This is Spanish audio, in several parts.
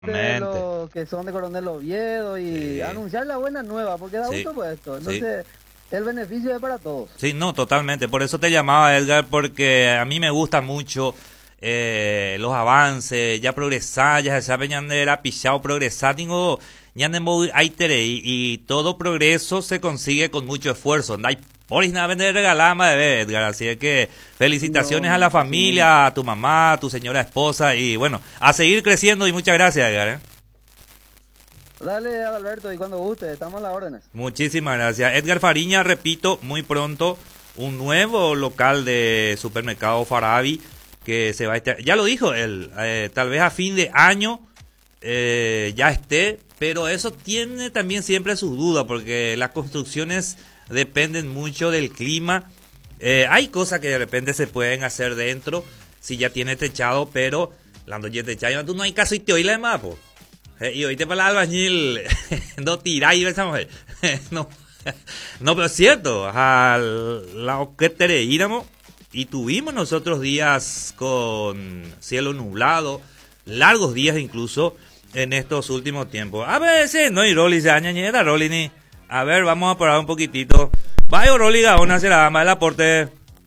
de Exactamente. los que son de Coronel Oviedo y Sí, anunciar la buena nueva, porque da sí, gusto pues esto. sí. Entonces, el beneficio es para todos. Sí, no, totalmente. Por eso te llamaba, Edgar, porque a mí me gustan mucho los avances, ya progresar, ya se sabe, ya era pichado progresar, tengo, ya y todo progreso se consigue con mucho esfuerzo. No hay por nada de regalar más de Edgar, así es que No, felicitaciones a no, la sí. familia, a tu mamá, a tu señora esposa y bueno, a seguir creciendo y muchas gracias, Edgar, ¿eh? Dale, Alberto, y cuando guste, estamos a las órdenes. Muchísimas gracias. Edgar Fariña, repito, muy pronto un nuevo local de supermercado Farabi que se va a estar, ya lo dijo él, tal vez a fin de año ya esté, pero eso tiene también siempre sus dudas porque las construcciones dependen mucho del clima. Hay cosas que de repente se pueden hacer dentro si ya tiene techado, pero la noche techado, tú no hay caso y te oí la demás, po. Y ahorita para el albañil no tiráis esa mujer. No, no, pero es cierto, a la que te íbamos y tuvimos nosotros días con cielo nublado, largos días incluso en estos últimos tiempos. A veces no hay Rolly, se añañera Rolly ni. A ver, vamos a parar un poquitito. Vaya Rolly, una será dama del aporte.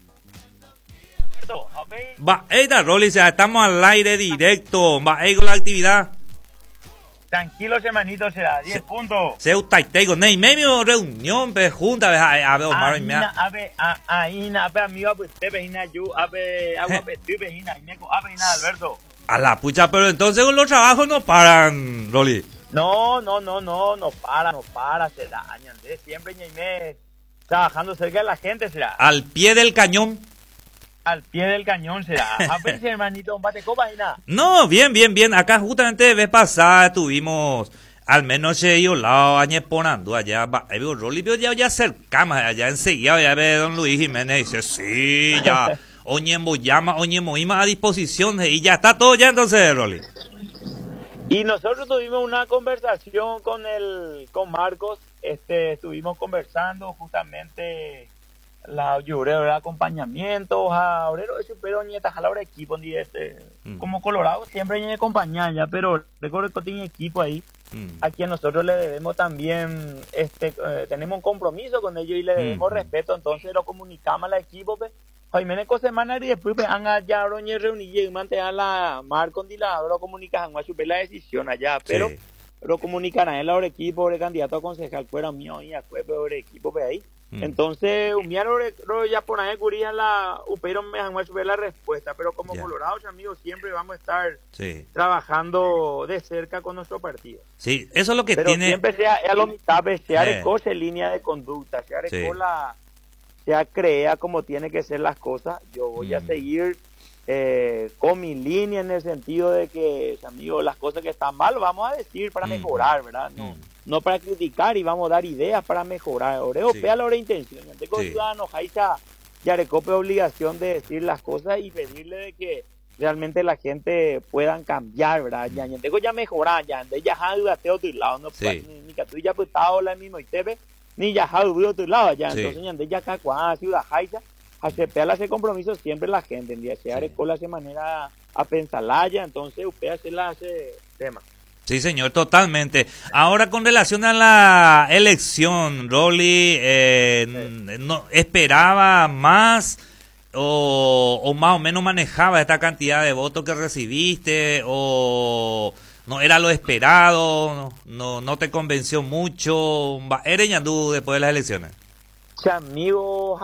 Va, esta Rolly, estamos al aire directo. Va, con la actividad. Tranquilo, hermanito, será 10 puntos. Se utaitego, nei medio reunión, pe junta, a ver, Omar, Aina, abe, amigo, pues te vejina, yo, abe, agua, tú vejina, ineco, abe, Alberto. a la pucha, pero entonces los trabajos no paran, Rolly. No, no para, se dañan. Siempre Ñaimé trabajando cerca de la gente, será. Al pie del cañón. Al pie del cañón, será. A ver, hermanito, bate copa y nada. No, bien, bien, bien. Acá justamente vez pasada tuvimos al menos yo lado añeponando allá. Rolly vio ya cercamos allá enseguida, ya ve don Luis Jiménez dice, sí, ya. Oñemo llama, Oñemo ima a disposición y ya está todo ya entonces, Rolly. Y nosotros tuvimos una conversación con Marcos, estuvimos conversando justamente la lloré de acompañamiento, a obrero eso pero nieta jalar equipo ni como Colorado siempre hay acompañar ya, pero recuerdo que tiene equipo ahí. A quien nosotros le debemos también tenemos un compromiso con ellos y le debemos respeto, entonces lo comunicamos al equipo pues. Jaime semana y después han allá reunir y mantener la mar con lo comunican a su la decisión allá, pero Sí. lo comunicarán el ahora equipo el candidato a concejal fuera mío y después por equipo pues ahí. Entonces un día ya por ahí curía la pero me han hecho la respuesta, pero como colorados amigos siempre vamos a estar trabajando de cerca con nuestro partido. Sí, eso es lo que pero tiene. siempre sea a lo mitad sea cosa en línea de conducta, sea crea como tiene que ser las cosas. Yo voy a seguir con mi línea en el sentido de que, amigos, las cosas que están mal vamos a decir para mejorar, ¿verdad? No para criticar y vamos a dar ideas para mejorar. Oreo pea la hora intención. Tengo ciudadanos, Jaiza, ya recope obligación de decir las cosas y pedirle de que realmente la gente puedan cambiar, ¿verdad? Ya tengo ya mejorar, ya de otro lado, no ni que tú ya pues la mismo y te ve ni ya de otro lado ya, entonces ya acá cuando ciudad Jaiza aceptar ese compromiso siempre la gente en día se haré cola de manera a pensarla ya, entonces usted hace tema. Sí, señor, totalmente. Ahora, con relación a la elección, Rolly, no, ¿esperaba más o más o menos manejaba esta cantidad de votos que recibiste o no era lo esperado, no te convenció mucho? ¿Eres ñandú después de las elecciones? Amigos,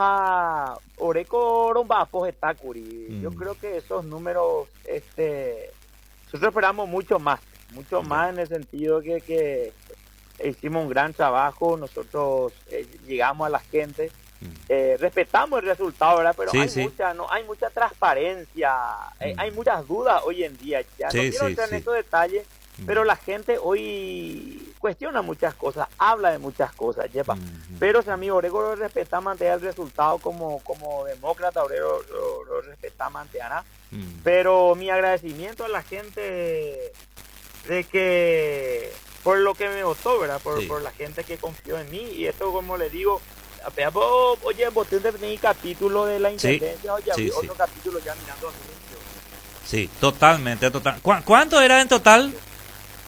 Oreco Rombapos está curi. Yo creo que esos números, nosotros esperamos mucho más en el sentido que hicimos un gran trabajo, nosotros llegamos a la gente, respetamos el resultado, ¿verdad? Pero hay mucha transparencia, hay muchas dudas hoy en día, ya no quiero entrar en estos detalles, pero la gente hoy cuestiona muchas cosas, habla de muchas cosas, pero si a mí Orego respeta mantener el resultado como demócrata, Orego lo respeta mantener, pero mi agradecimiento a la gente de que por lo que me votó, ¿verdad? Por la gente que confió en mí, y esto como le digo, oye, voté un capítulo de la intendencia, otro capítulo ya mirando a Sí, totalmente, total. ¿Cuánto era en total?